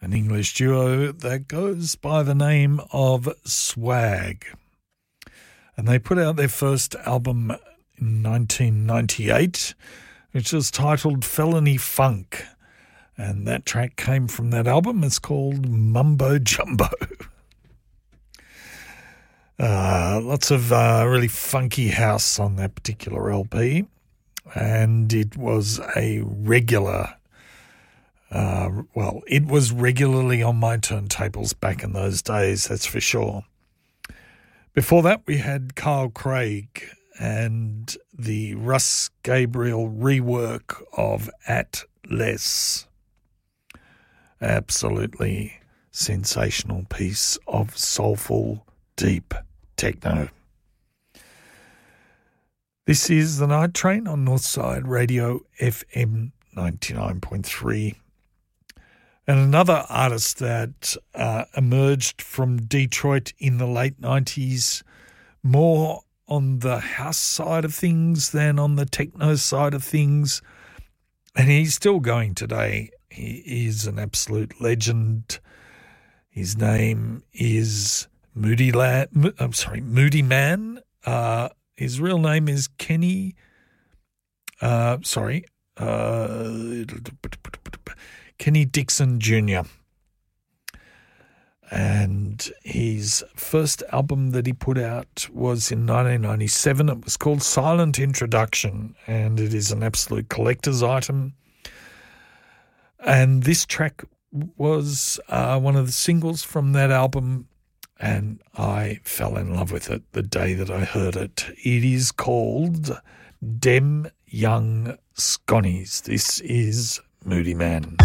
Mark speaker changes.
Speaker 1: an English duo that goes by the name of Swag. And they put out their first album in 1998, which was titled Felony Funk. And that track came from that album. It's called Mumbo Jumbo. Lots of really funky house on that particular LP. And it was a regular, it was regularly on my turntables back in those days, that's for sure. Before that, we had Carl Craig and the Russ Gabriel rework of At Less. Absolutely sensational piece of soulful, deep techno. This is The Night Train on Northside Radio FM 99.3. And another artist that emerged from Detroit in the late 90s, more on the house side of things than on the techno side of things. And he's still going today. He is an absolute legend. His name is Moody Man. His real name is Kenny. Kenny Dixon Jr. And his first album that he put out was in 1997. It was called Silent Introduction, and it is an absolute collector's item. And this track was one of the singles from that album, and I fell in love with it the day that I heard it. It is called Dem Young Sconies. This is Moody Man.